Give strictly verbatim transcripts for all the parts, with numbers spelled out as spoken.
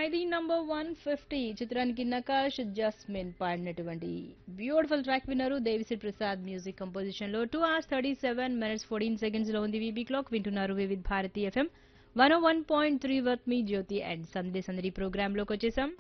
ఖైదీ number one fifty చిత్రానికి Nakash Jasmine పాడినటువంటి beautiful track విన్నారు దేవిశ్రీ ప్రసాద్ మ్యూజిక్ కంపోజిషన్ లో two hours thirty seven minutes fourteen seconds లో ఉంది వీబీ క్లాక్ వింటున్నారు Vividh Bharati FM one oh one point three worth me Jyothi and సందే సందడి ప్రోగ్రామ్ లోకి వచ్చేసాం.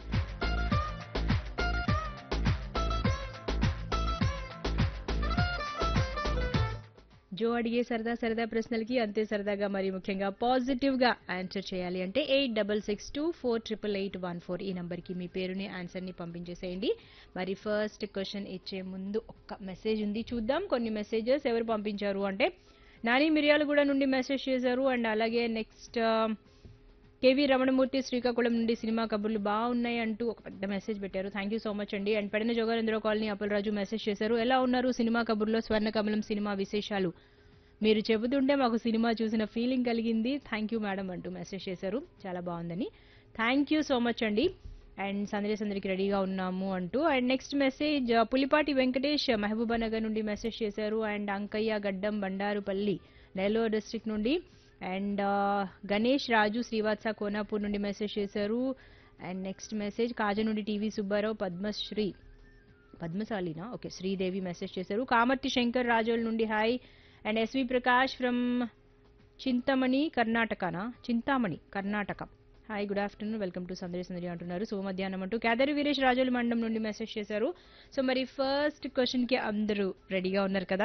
జో అడిగే సరదా సరదా ప్రశ్నలకి అంతే సరదాగా మరి ముఖ్యంగా పాజిటివ్ గా ఆన్సర్ చేయాలి అంటే eight double six two four triple eight one four ఈ నంబర్ కి మీ పేరుని ఆన్సర్ ని పంపించేసేయండి. మరి ఫస్ట్ క్వశ్చన్ ఇచ్చే ముందు ఒక్క మెసేజ్ ఉంది చూద్దాం. కొన్ని మెసేజెస్ ఎవరు పంపించారు అంటే నాని మిర్యాలగూడ నుండి మెసేజ్ చేశారు అండ్ అలాగే నెక్స్ట్ కేవీ రమణమూర్తి శ్రీకాకుళం నుండి సినిమా కబుర్లు బాగున్నాయి అంటూ ఒక పెద్ద మెసేజ్ పెట్టారు. థ్యాంక్ యూ సో మచ్ అండి. And Pedana Jogananda Rao colony Appalaraju message చేశారు. ఎలా ఉన్నారు సినిమా కబుర్లో స్వర్ణ కమలం సినిమా విశేషాలు మీరు చెబుతుంటే మాకు సినిమా చూసిన ఫీలింగ్ కలిగింది థ్యాంక్ యూ మేడం అంటూ మెసేజ్ చేశారు. చాలా బాగుందని థ్యాంక్ యూ సో మచ్ అండి. అండ్ సందడి సందడికి రెడీగా ఉన్నాము అంటూ and next message Pulipati Venkatesh Mahabubnagar నుండి మెసేజ్ చేశారు. అండ్ అంకయ్య గడ్డం బండారుపల్లి నెల్లూరు డిస్ట్రిక్ట్ నుండి అండ్ గణేష్ రాజు శ్రీవాత్స కోనాపూర్ నుండి మెసేజ్ చేశారు. అండ్ నెక్స్ట్ మెసేజ్ కాజ నుండి TV Subbarao Padmashri పద్మశాలినా okay Sridevi message చేశారు. కామర్తి శంకర్ రాజోల్ నుండి hi and SV Prakash from Chintamani కర్ణాటకనా Chintamani Karnataka hi good afternoon welcome to సందడి సందడి అంటున్నారు. సో మధ్యాహ్నం అంటూ కేదారి వీరేష్ రాజోలి మండలం నుండి మెసేజ్ చేశారు. సో మరి ఫస్ట్ క్వశ్చన్ కి అందరూ రెడీగా ఉన్నారు కదా.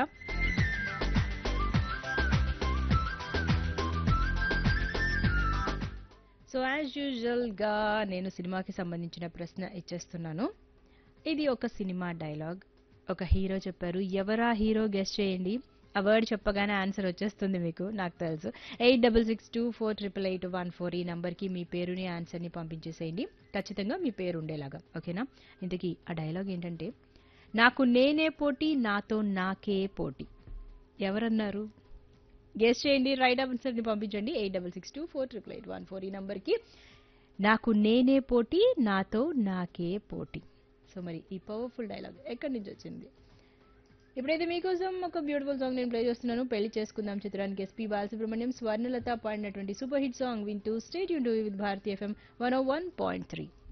సో యాజ్ యూజువల్ గా నేను సినిమాకి సంబంధించిన ప్రశ్న ఇచ్చేస్తున్నాను. ఇది ఒక సినిమా డైలాగ్. ఒక హీరో చెప్పారు. ఎవరా హీరో గెస్ట్ చేయండి. ఆ వర్డ్ చెప్పగానే ఆన్సర్ వచ్చేస్తుంది మీకు నాకు తెలుసు. Eight double six two four triple eight one four ఈ నంబర్కి మీ పేరుని ఆన్సర్ని పంపించేసేయండి. ఖచ్చితంగా మీ పేరు ఉండేలాగా ఓకేనా. ఇంతకీ ఆ డైలాగ్ ఏంటంటే నాకు నేనే పోటీ నాతో నాకే పోటీ. ఎవరన్నారు గెస్ట్ చేయండి. రైట్ ఆన్సర్ని పంపించండి eight double six two four triple eight one four ఈ నంబర్కి. నాకు నేనే పోటీ నాతో నాకే పోటీ. సో మరి ఈ పవర్ఫుల్ డైలాగ్ ఎక్కడి నుంచి వచ్చింది? ఇప్పుడైతే మీకోసం ఒక బ్యూటిఫుల్ సాంగ్ నేను ప్లే చేస్తున్నాను. పెళ్లి చేసుకుందాం చిత్రానికి ఎస్పీ బాలసుబ్రహ్మణ్యం స్వర్ణలత పాడినటువంటి సూపర్ హిట్ సాంగ్ వింటూ stay tuned with Bharati FM one oh one point three.